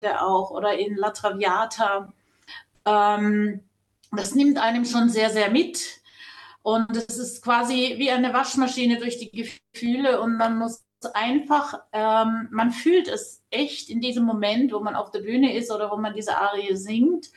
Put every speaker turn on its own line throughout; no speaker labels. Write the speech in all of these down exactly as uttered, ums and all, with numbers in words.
auch oder in La Traviata. Ähm, das nimmt einem schon sehr, sehr mit. Und es ist quasi wie eine Waschmaschine durch die Gefühle und man muss einfach, ähm, man fühlt es echt in diesem Moment, wo man auf der Bühne ist oder wo man diese Arie singt.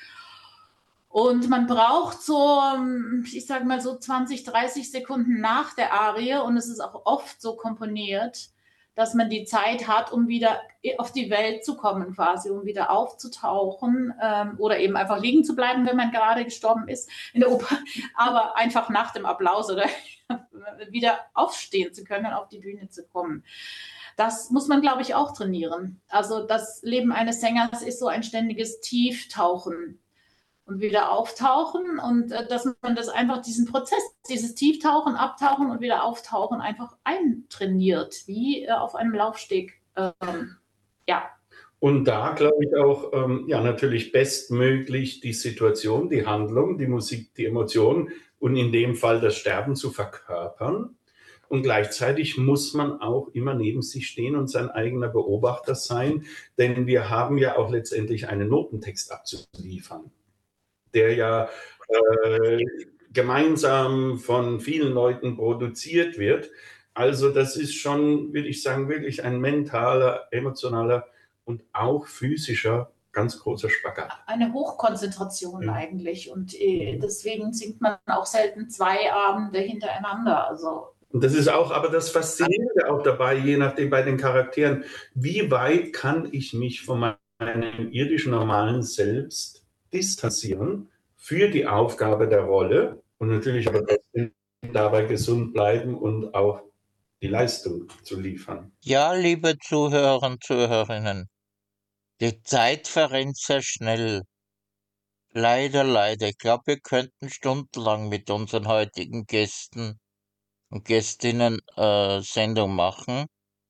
Und man braucht so, ich sage mal so zwanzig, dreißig Sekunden nach der Arie und es ist auch oft so komponiert, dass man die Zeit hat, um wieder auf die Welt zu kommen quasi, um wieder aufzutauchen ähm, oder eben einfach liegen zu bleiben, wenn man gerade gestorben ist in der Oper, aber einfach nach dem Applaus oder wieder aufstehen zu können, auf die Bühne zu kommen. Das muss man, glaube ich, auch trainieren. Also das Leben eines Sängers ist so ein ständiges Tieftauchen und wieder auftauchen und äh, dass man das einfach diesen Prozess, dieses Tieftauchen, Abtauchen und wieder auftauchen einfach eintrainiert, wie äh, auf einem Laufsteg. Ähm, ja.
Und da glaube ich auch, ähm, ja, natürlich bestmöglich die Situation, die Handlung, die Musik, die Emotionen und in dem Fall das Sterben zu verkörpern. Und gleichzeitig muss man auch immer neben sich stehen und sein eigener Beobachter sein, denn wir haben ja auch letztendlich einen Notentext abzuliefern, der ja äh, gemeinsam von vielen Leuten produziert wird. Also das ist schon, würde ich sagen, wirklich ein mentaler, emotionaler und auch physischer ganz großer Spagat.
Eine Hochkonzentration ja. eigentlich und äh, deswegen singt man auch selten zwei Abende hintereinander. Also
und das ist auch aber das Faszinierende auch dabei, je nachdem bei den Charakteren, wie weit kann ich mich von meinem irdischen normalen Selbst distanzieren für die Aufgabe der Rolle und natürlich aber trotzdem dabei gesund bleiben und auch die Leistung zu liefern.
Ja, liebe Zuhörer und Zuhörerinnen, die Zeit verrennt sehr schnell. Leider, leider. Ich glaube, wir könnten stundenlang mit unseren heutigen Gästen und Gästinnen äh, Sendung machen.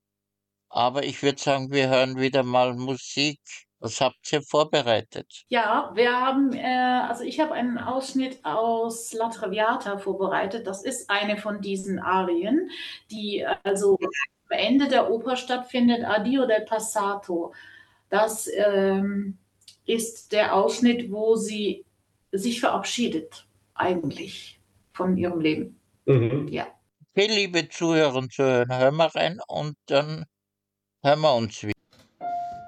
Aber ich würde sagen, wir hören wieder mal Musik. Was habt ihr vorbereitet?
Ja, wir haben, äh, also ich habe einen Ausschnitt aus La Traviata vorbereitet. Das ist eine von diesen Arien, die also am Ende der Oper stattfindet, Addio del Passato. Das ähm, ist der Ausschnitt, wo sie sich verabschiedet, eigentlich, von ihrem Leben.
Mhm.
Ja.
Okay, liebe Zuhörer und Zuhörer, hören wir rein und dann hören wir uns wieder.